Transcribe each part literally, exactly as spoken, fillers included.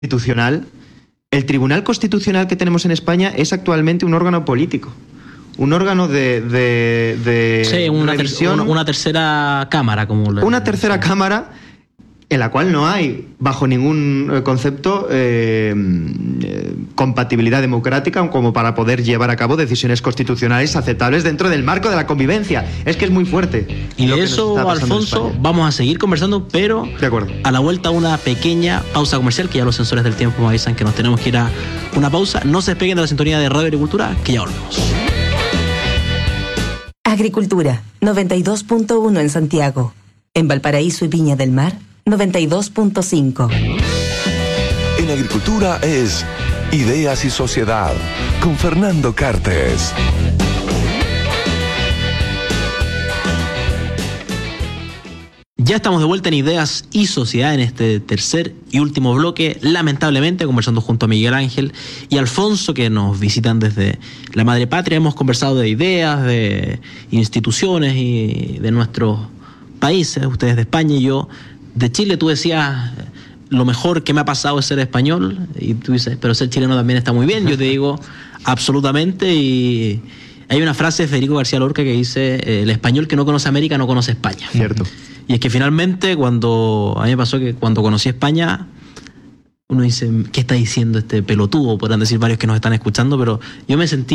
constitucional, el Tribunal Constitucional que tenemos en España es actualmente un órgano político. Un órgano de, de, de sí, una, revisión, ter una, una tercera cámara, como le, una tercera sí. cámara en la cual no hay, bajo ningún concepto, eh, eh, compatibilidad democrática como para poder llevar a cabo decisiones constitucionales aceptables dentro del marco de la convivencia. Es que es muy fuerte. Y de eso, Alfonso, vamos a seguir conversando, pero de acuerdo. A la vuelta una pequeña pausa comercial, que ya los sensores del tiempo me avisan que nos tenemos que ir a una pausa. No se despeguen de la sintonía de Radio Agricultura, que ya volvemos. Agricultura, noventa y dos punto uno en Santiago. En Valparaíso y Viña del Mar, noventa y dos punto cinco. En Agricultura es Ideas y Sociedad, con Fernando Cartes. Ya estamos de vuelta en Ideas y Sociedad en este tercer y último bloque, lamentablemente conversando junto a Miguel Ángel y Alfonso, que nos visitan desde la Madre Patria. Hemos conversado de ideas, de instituciones y de nuestros países, ustedes de España y yo de Chile. Tú decías, lo mejor que me ha pasado es ser español, y tú dices, pero ser chileno también está muy bien. Yo te digo, absolutamente. Y hay una frase de Federico García Lorca que dice, el español que no conoce América no conoce España. Cierto. Y es que finalmente, cuando a mí me pasó que cuando conocí España, uno dice, ¿qué está diciendo este pelotudo? Podrán decir varios que nos están escuchando, pero yo me sentí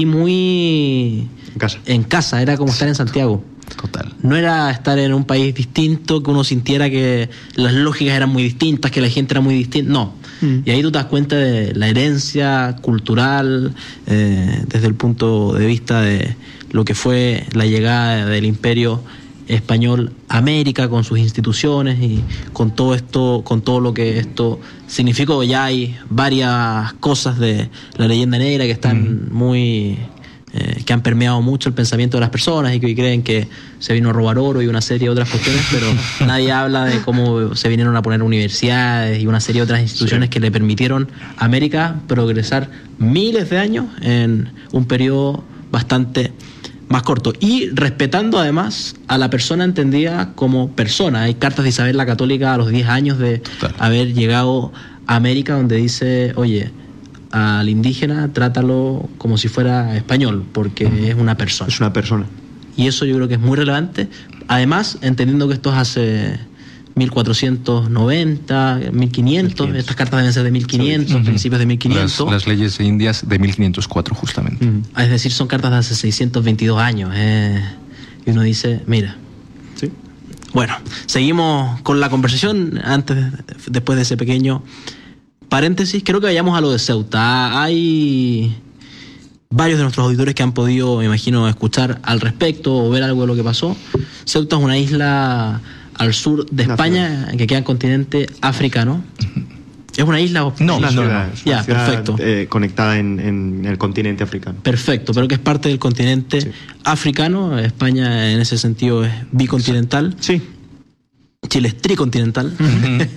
muy en casa. En casa, era como estar en Santiago. Total. No era estar en un país distinto, que uno sintiera que las lógicas eran muy distintas, que la gente era muy distinta. No. Mm. Y ahí tú te das cuenta de la herencia cultural, eh, desde el punto de vista de lo que fue la llegada del Imperio Español a América, con sus instituciones y con todo esto, con todo lo que esto significó. Ya hay varias cosas de la leyenda negra que están mm. muy eh, que han permeado mucho el pensamiento de las personas y que hoy creen que se vino a robar oro y una serie de otras cuestiones, pero nadie habla de cómo se vinieron a poner universidades y una serie de otras instituciones sí. que le permitieron a América progresar miles de años en un periodo bastante más corto, y respetando además a la persona entendida como persona. Hay cartas de Isabel la Católica a los diez años de Total. haber llegado a América, donde dice, oye, al indígena trátalo como si fuera español, porque uh-huh. es una persona. Es una persona. Y eso yo creo que es muy relevante. Además, entendiendo que esto es hace mil cuatrocientos noventa, mil quinientos, estas cartas deben ser de mil quinientos, uh-huh. principios de mil quinientos. Las, las leyes indias de mil quinientos cuatro, justamente. Uh-huh. Es decir, son cartas de hace seiscientos veintidós años. Eh, y uno dice, mira. Sí. Bueno, seguimos con la conversación. Antes, después de ese pequeño paréntesis, creo que vayamos a lo de Ceuta. Hay varios de nuestros auditores que han podido, me imagino, escuchar al respecto o ver algo de lo que pasó. Ceuta es una isla al sur de España, que queda en continente africano. ¿Es una isla o no? Una no, ciudad, no. Ya, ciudad, perfecto. Eh, conectada en, en el continente africano. Perfecto, pero que es parte del continente sí. africano. España en ese sentido es bicontinental. Sí. Chile es tricontinental. Uh-huh.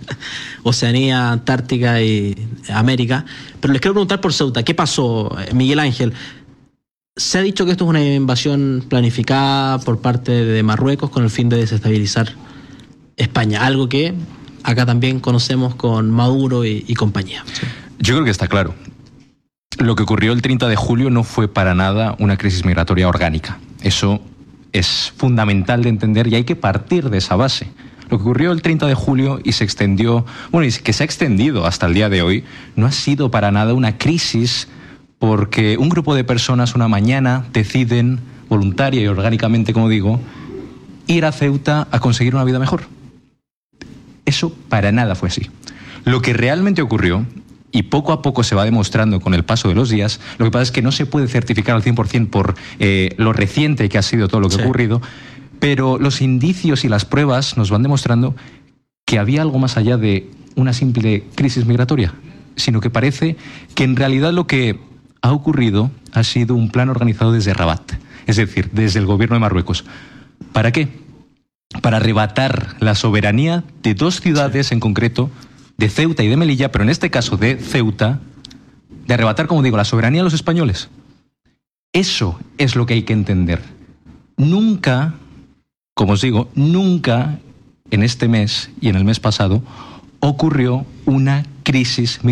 Oceanía, Antártica y América. Pero les quiero preguntar por Ceuta. ¿Qué pasó, Miguel Ángel? Se ha dicho que esto es una invasión planificada por parte de Marruecos con el fin de desestabilizar España, algo que acá también conocemos con Maduro y, y compañía. Sí. Yo creo que está claro. Lo que ocurrió el treinta de julio no fue para nada una crisis migratoria orgánica. Eso es fundamental de entender y hay que partir de esa base. Lo que ocurrió el treinta de julio y se extendió, bueno, y que se ha extendido hasta el día de hoy, no ha sido para nada una crisis porque un grupo de personas una mañana deciden, voluntaria y orgánicamente, como digo, ir a Ceuta a conseguir una vida mejor. Eso para nada fue así. Lo que realmente ocurrió, y poco a poco se va demostrando con el paso de los días, lo que pasa es que no se puede certificar al cien por ciento por eh, lo reciente que ha sido todo lo que sí. ha ocurrido, pero los indicios y las pruebas nos van demostrando que había algo más allá de una simple crisis migratoria, sino que parece que en realidad lo que ha ocurrido ha sido un plan organizado desde Rabat, es decir, desde el gobierno de Marruecos. ¿Para qué? Para arrebatar la soberanía de dos ciudades en concreto, de Ceuta y de Melilla, pero en este caso de Ceuta, de arrebatar, como digo, la soberanía a los españoles. Eso es lo que hay que entender. Nunca, como os digo, nunca en este mes y en el mes pasado ocurrió una crisis